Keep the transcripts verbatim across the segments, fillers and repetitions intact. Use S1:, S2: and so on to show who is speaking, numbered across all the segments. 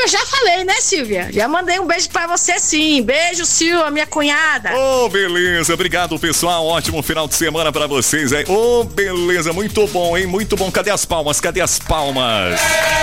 S1: eu já falei, né, Silvia? Já mandei um beijo pra você, sim. Beijo, Silvia, minha cunhada.
S2: Ô, oh, beleza. Obrigado, pessoal. Ótimo final de semana pra vocês aí. Ô, oh, beleza. Muito bom, hein? Muito bom. Cadê as palmas? Cadê as palmas?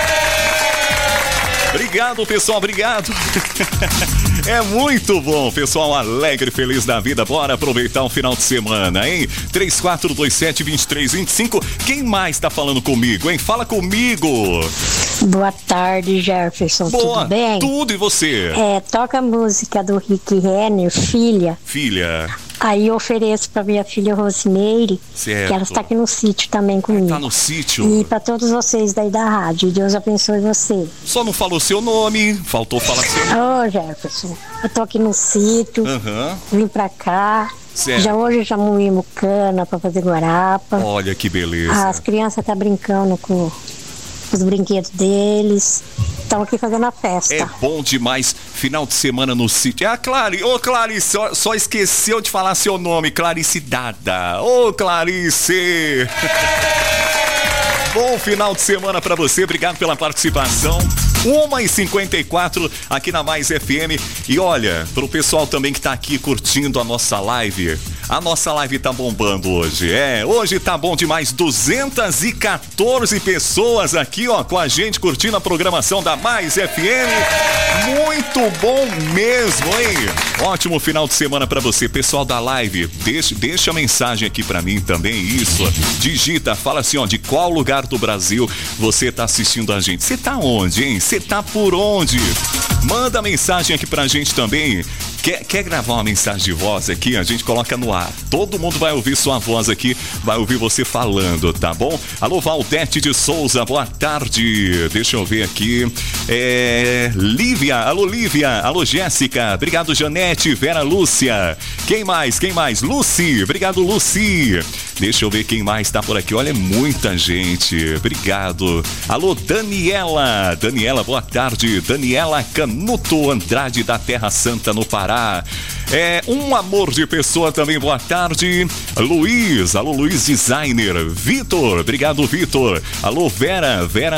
S2: Obrigado, pessoal, obrigado. É muito bom, pessoal, alegre, feliz da vida. Bora aproveitar o final de semana, hein? três quatro dois sete, dois três dois cinco. Quem mais tá falando comigo, hein? Fala comigo.
S3: Boa tarde, Jefferson.
S2: Boa,
S3: tudo bem?
S2: Tudo, e você?
S3: É, toca a música do Rick Renner, Filha.
S2: Filha.
S3: Aí eu ofereço pra minha filha Rosimeire,
S2: certo.
S3: Que ela está aqui no sítio também comigo.
S2: Tá no sítio?
S3: E pra todos vocês daí da rádio. Deus abençoe você.
S2: Só não falou seu nome, faltou falar seu nome.
S3: Ô, Jefferson, eu tô aqui no sítio,
S2: uhum.
S3: Vim pra cá.
S2: Certo.
S3: Já hoje já moímos cana pra fazer guarapa.
S2: Olha que beleza.
S3: As crianças tá brincando com os brinquedos deles. Estão aqui fazendo a festa.
S2: É bom demais, final de semana no sítio. Ah, Clarice, ô Clarice, só, só esqueceu de falar seu nome, Clarice Dada. Ô Clarice! Bom final de semana pra você, obrigado pela participação. uma e cinquenta e quatro aqui na Mais F M. E olha, pro pessoal também que tá aqui curtindo a nossa live, a nossa live tá bombando hoje. É, hoje tá bom demais. duzentas e quatorze pessoas aqui, ó, com a gente curtindo a programação da Mais F M. Muito bom mesmo, hein? Ótimo final de semana pra você, pessoal da live. Deixa, deixa a mensagem aqui pra mim também, isso. Digita, fala assim, ó, de qual lugar do Brasil você tá assistindo a gente. Você tá onde, hein? Você tá por onde? Manda mensagem aqui pra gente também. Quer, quer gravar uma mensagem de voz aqui? A gente coloca no ar. Todo mundo vai ouvir sua voz aqui, vai ouvir você falando, tá bom? Alô, Valdete de Souza, boa tarde. Deixa eu ver aqui. É... Lívia, alô Lívia, alô Jéssica, obrigado Janete, Vera Lúcia. Quem mais? Quem mais? Lucy, obrigado Lucy. Deixa eu ver quem mais tá por aqui. Olha, é muita gente. Obrigado. Alô, Daniela. Daniela, boa tarde. Daniela Canuto Andrade, da Terra Santa, no Pará. É um amor de pessoa também, boa tarde. Luiz, alô Luiz Designer. Vitor, obrigado Vitor. Alô Vera, Vera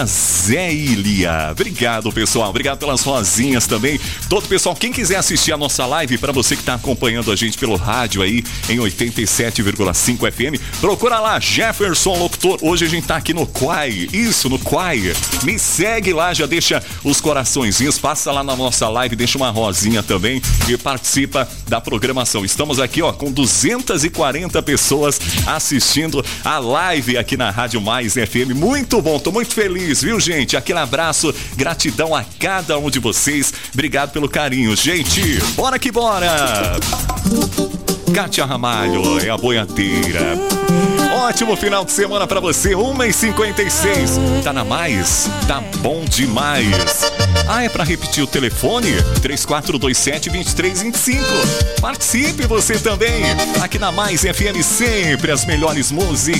S2: Zélia. Obrigado, pessoal. Obrigado pelas rosinhas também. Todo o pessoal, quem quiser assistir a nossa live, para você que tá acompanhando a gente pelo rádio aí em oitenta e sete vírgula cinco F M, procura lá, Jefferson Locutor. Hoje a gente tá aqui no Quai. Isso, no Quai. Me segue lá, já deixa os coraçõezinhos, passa lá na nossa live, deixa uma rosinha também e participa da programação. Estamos aqui, ó, com duzentas e quarenta pessoas assistindo a live aqui na Rádio Mais F M. Muito bom, tô muito feliz, viu, gente? Aquele abraço, gratidão a cada um de vocês. Obrigado pelo carinho, gente. Bora que bora! Kátia Ramalho é a boiadeira. Ótimo final de semana pra você, uma e cinquenta e seis. Tá na Mais? Tá bom demais. Ah, é pra repetir o telefone? três quatro dois sete, dois três dois cinco. Participe você também. Aqui na Mais F M, sempre as melhores músicas.